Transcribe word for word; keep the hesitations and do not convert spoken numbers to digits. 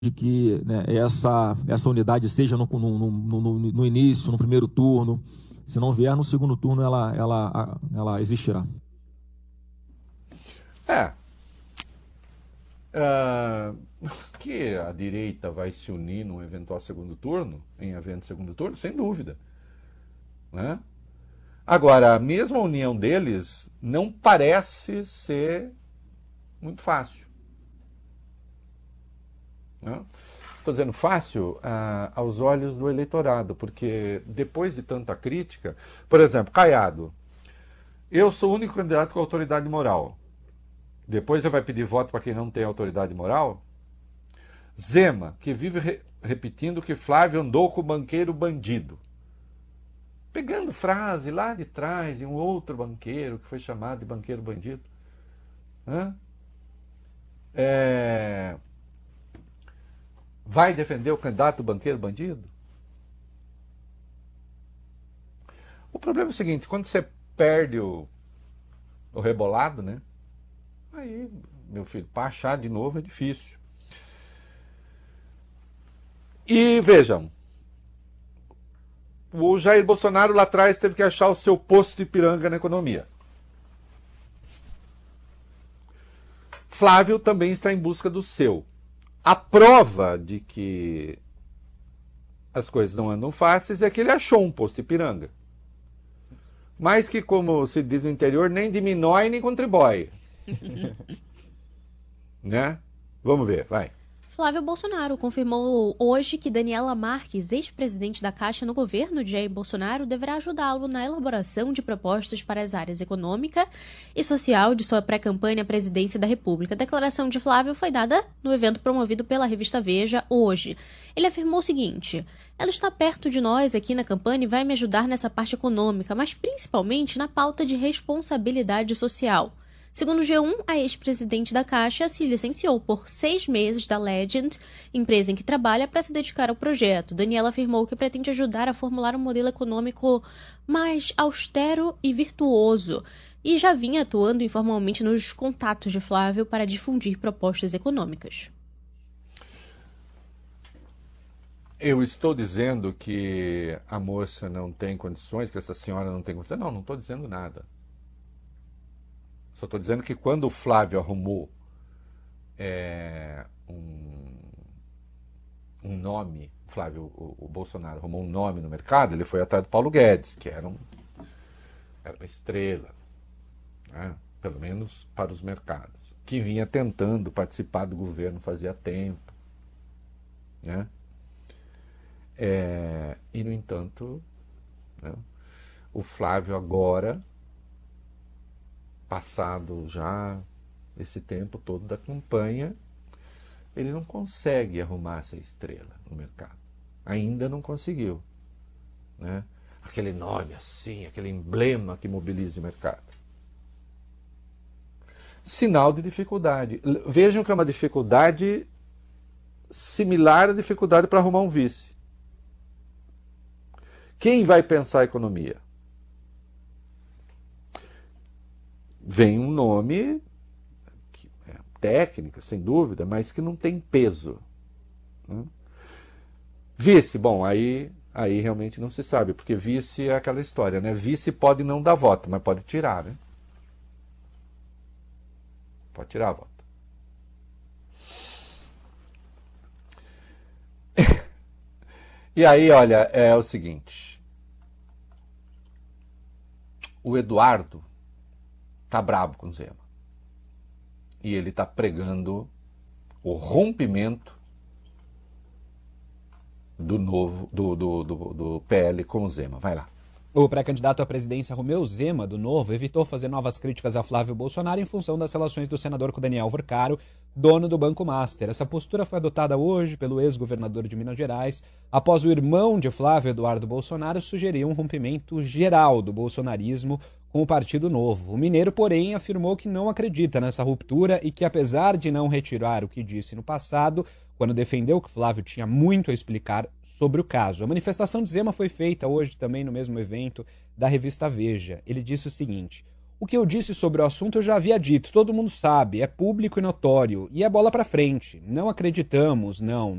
de que, né, essa, essa unidade seja no, no, no, no início, no primeiro turno. Se não vier no segundo turno, ela, ela, ela existirá. É. Uh, que a direita vai se unir num eventual segundo turno, em havendo segundo turno, sem dúvida. Né? Agora, a mesma união deles não parece ser muito fácil. Estou dizendo fácil ah, aos olhos do eleitorado, porque depois de tanta crítica, por exemplo, Caiado, eu sou o único candidato com autoridade moral. Depois você vai pedir voto para quem não tem autoridade moral? Zema, que vive re repetindo que Flávio andou com o banqueiro bandido. Pegando frase lá de trás de um outro banqueiro que foi chamado de banqueiro bandido. Hã? É... Vai defender o candidato banqueiro bandido? O problema é o seguinte, quando você perde o, o rebolado, né? Aí, meu filho, para achar de novo é difícil. E vejam, o Jair Bolsonaro lá atrás teve que achar o seu posto de piranga na economia. Flávio também está em busca do seu. A prova de que as coisas não andam fáceis é que ele achou um posto de piranga. Mas que, como se diz no interior, nem diminui nem contribui. Né? Vamos ver, vai. Flávio Bolsonaro confirmou hoje que Daniela Marques, ex-presidente da Caixa no governo de Jair Bolsonaro, deverá ajudá-lo na elaboração de propostas para as áreas econômica e social de sua pré-campanha à presidência da República. A declaração de Flávio foi dada no evento promovido pela revista Veja hoje. Ele afirmou o seguinte: ela está perto de nós aqui na campanha e vai me ajudar nessa parte econômica, mas principalmente na pauta de responsabilidade social. Segundo o G um, a ex-presidente da Caixa se licenciou por seis meses da Legend, empresa em que trabalha, para se dedicar ao projeto. Daniela afirmou que pretende ajudar a formular um modelo econômico mais austero e virtuoso e já vinha atuando informalmente nos contatos de Flávio para difundir propostas econômicas. Eu estou dizendo que a moça não tem condições, que essa senhora não tem condições? Não, não estou dizendo nada. Só estou dizendo que quando o Flávio arrumou é, um, um nome, Flávio, o, o Bolsonaro arrumou um nome no mercado, ele foi atrás do Paulo Guedes, que era, um, era uma estrela, né? Pelo menos para os mercados, que vinha tentando participar do governo fazia tempo. Né? É, e, no entanto, né, o Flávio agora, passado já esse tempo todo da campanha, ele não consegue arrumar essa estrela no mercado. Ainda não conseguiu. Né? Aquele nome assim, aquele emblema que mobiliza o mercado. Sinal de dificuldade. Vejam que é uma dificuldade similar à dificuldade para arrumar um vice. Quem vai pensar a economia? Vem um nome que é técnico, sem dúvida, mas que não tem peso. Né? Vice, bom, aí, aí realmente não se sabe, porque vice é aquela história, né? Vice pode não dar voto, mas pode tirar, né? Pode tirar a voto. E aí, olha, é o seguinte. O Eduardo tá brabo com o Zema. E ele tá pregando o rompimento do novo do, do, do, do P L com o Zema. Vai lá. O pré-candidato à presidência Romeu Zema, do Novo, evitou fazer novas críticas a Flávio Bolsonaro em função das relações do senador com Daniel Vorcaro, dono do Banco Master. Essa postura foi adotada hoje pelo ex-governador de Minas Gerais, após o irmão de Flávio, Eduardo Bolsonaro, sugerir um rompimento geral do bolsonarismo com o Partido Novo. O mineiro, porém, afirmou que não acredita nessa ruptura e que, apesar de não retirar o que disse no passado, quando defendeu que Flávio tinha muito a explicar sobre o caso. A manifestação de Zema foi feita hoje também no mesmo evento da revista Veja. Ele disse o seguinte: O que eu disse sobre o assunto eu já havia dito, todo mundo sabe, é público e notório, e é bola pra frente. Não acreditamos, não.